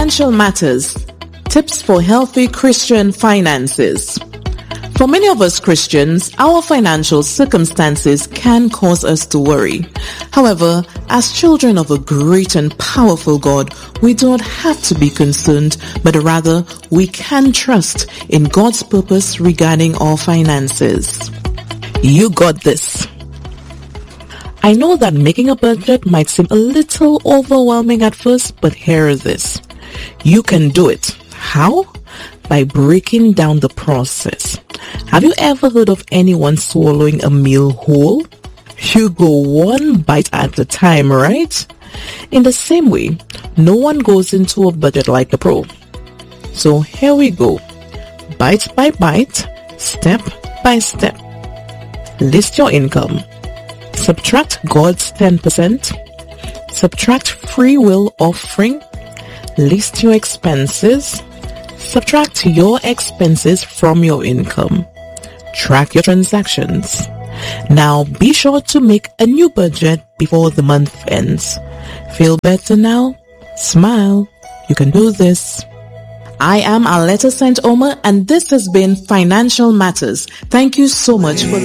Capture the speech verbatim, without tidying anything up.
Financial Matters, tips for healthy Christian finances. For many of us Christians, our financial circumstances can cause us to worry. However, as children of a great and powerful God, we don't have to be concerned, but rather we can trust in God's purpose regarding our finances. You got this. I know that making a budget might seem a little overwhelming at first, but here is this. You can do it. How? By breaking down the process. Have you ever heard of anyone swallowing a meal whole? You go one bite at a time, right? In the same way, no one goes into a budget like a pro. So here we go. Bite by bite, step by step. List your income. Subtract God's ten percent. Subtract free will offering. List your expenses. Subtract your expenses from your income. Track your transactions. Now be sure to make a new budget before the month ends. Feel better now? Smile. You can do this. I am Aletta Saint Omer and this has been Financial Matters. Thank you so much for